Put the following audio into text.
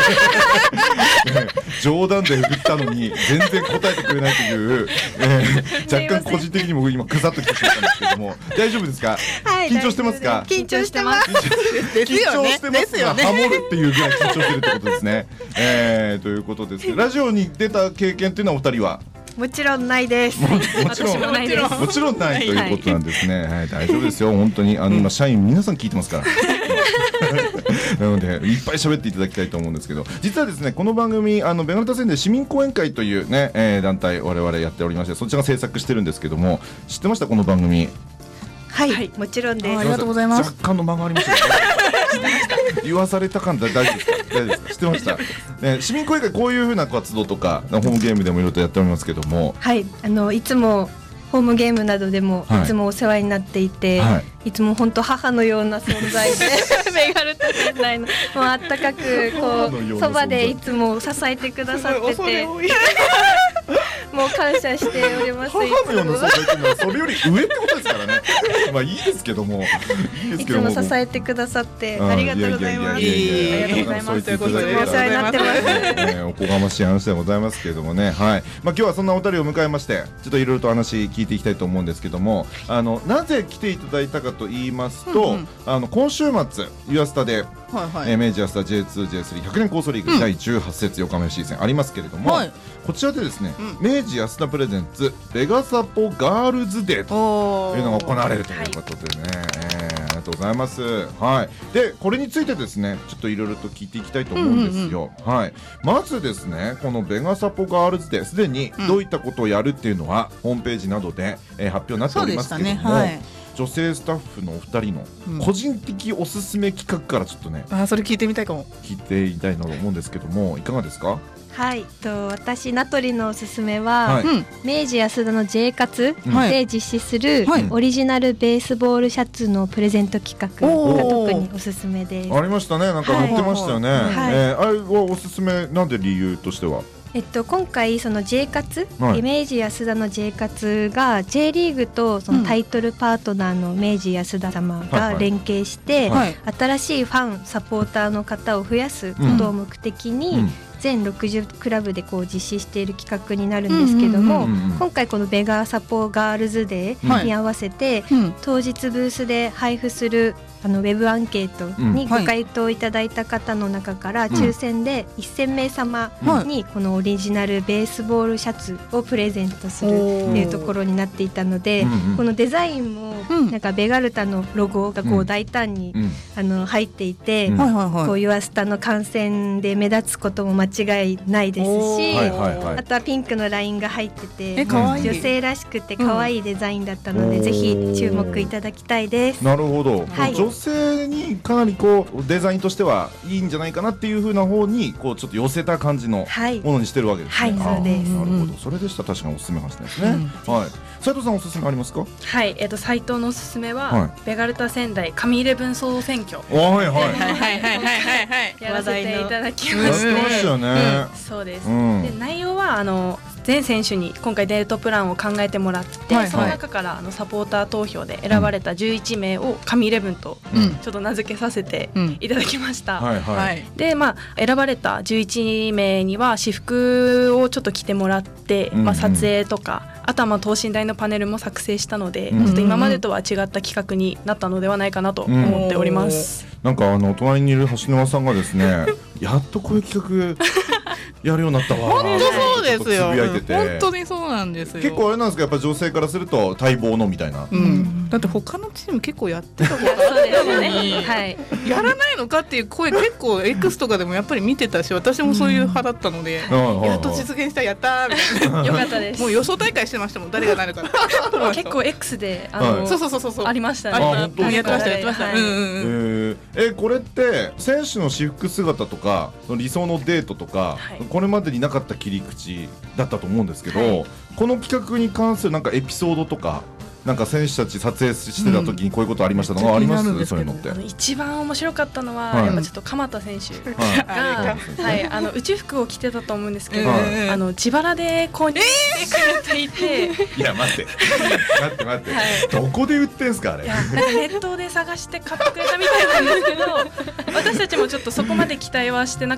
冗談で振ったのに全然答えてくれないという、若干個人的にも今くざっときてしまったんですけども、大丈夫ですか？緊張してますか？ 緊張してます。 緊張してますが、ハモるっていうぐらい緊張してるってことですね。ということですけど、ラジオに出た経験っていうのはお二人はもちろんないです。 もちろんないということなんですね。はい、大丈夫ですよ。本当に今社員皆さん聞いてますから。なのでいっぱい喋っていただきたいと思うんですけど、実はですねこの番組ベガルタ仙台市民講演会というね、団体我々やっておりまして、そちらが制作してるんですけども、知ってましたこの番組？ はい、もちろんです。 ありがとうございます。 若干の間がありましたけど言わされた感大丈夫ですか？大丈夫ですか？知ってました？市民講演会こういう風な活動とかホームゲームでもいろいろとやっておりますけども、 はい、いつもホームゲームなどでもいつもお世話になっていて、いつも本当母のような存在でベガルタ仙台のもうあったかくこうそばでいつも支えてくださっててもう感謝しております。 母のような存在というのはそれより上ってことですからね。まあいいですけども、 いつも支えてくださってありがとうございます。ありがとうございます。ということでお世話になってます。 おこがましい話でございますけれどもね。はい。まあ今日はそんなお二人を迎えまして、ちょっといろいろと話聞いていきたいと思うんですけども、なぜ来ていただいたかと言いますと、今週末ユアスタで明治安田 J2J3 100年構想リーグ第18節横浜 FC 戦ありますけれども、こちらでですね、明治安田プレゼンツベガサポガールズデーというのが行われるということでね、ありがとうございます。はい。でこれについてですねちょっといろいろと聞いていきたいと思うんですよ。はい。まずですねこのベガサポガールズデーすでにどういったことをやるっていうのはホームページなどで発表になっておりますけれども、女性スタッフのお二人の個人的おすすめ企画からちょっとね、 それ聞いてみたいかも。 聞いてみたいなと思うんですけども、いかがですか？ はい、私名取のおすすめは、明治安田の J 活で実施するオリジナルベースボールシャツのプレゼント企画が特におすすめです。 ありましたね、なんか載ってましたよね。あれはおすすめなんで理由としては？ 今回その J 活、明治安田の J 活が J リーグとそのタイトルパートナーの明治安田様が連携して、新しいファンサポーターの方を増やすことを目的に、全60クラブでこう実施している企画になるんですけども、今回このベガサポガールズデーに合わせて、当日ブースで配布するウェブアンケートにご回答いただいた方の中から抽選で1000名様にこのオリジナルベースボールシャツをプレゼントするっていうところになっていたので、このデザインもなんかベガルタのロゴがこう大胆に入っていて、こうユアスタの観戦で目立つことも間違いないですし、あとはピンクのラインが入ってて女性らしくて可愛いデザインだったので、ぜひ注目いただきたいです。 なるほど。女性にかなりこうデザインとしてはいいんじゃないかなっていう風な方にこうちょっと寄せた感じのものにしてるわけですね。 そうです。 なるほど。それでしたら確かにおすすめかもしれないですね。はい。斉藤さんおすすめありますか？ はい、斉藤のおすすめは、ベガルタ仙台神イレブン総選挙。やらせていただきまして。 やってましたよね。 そうです。で内容は全選手に今回デートプランを考えてもらって、その中からサポーター投票で選ばれた11名を神イレブンとちょっと名付けさせていただきました。で選ばれた11名には私服をちょっと着てもらって、撮影とかあとは等身大のパネルも作成したので、ちょっと今までとは違った企画になったのではないかなと思っております。 なんか隣にいる橋沼さんがですねやっとこういう企画やるようになったわ。 本当そうですよ。 つぶやいてて、 本当にそうなんですよ。 結構あれなんですか、やっぱ女性からすると待望のみたいな。 だって他のチーム結構やってたことあったのにやらないのかっていう声結構 X とかでもやっぱり見てたし、私もそういう派だったので、やっと実現したやったーみたいな。 よかったです。 もう予想大会してましたもん、誰がなるか。 結構 X でそうありましたね。 やってましたやってました。 これって選手の私服姿とか理想のデートとか、これまでになかった切り口だったと思うんですけど、この企画に関するなんかエピソードとか、なんか選手たち撮影してた時にこういうことありましたのがあります？そういうのって。 一番面白かったのは、やっぱちょっと鎌田選手が、宇宙服を着てたと思うんですけど、自腹で購入してくれていて、 いや待ってどこで売ってんすかあれ？ ネットで探して買ってくれたみたいなんですけど、私たちもちょっとそこまで期待はしてな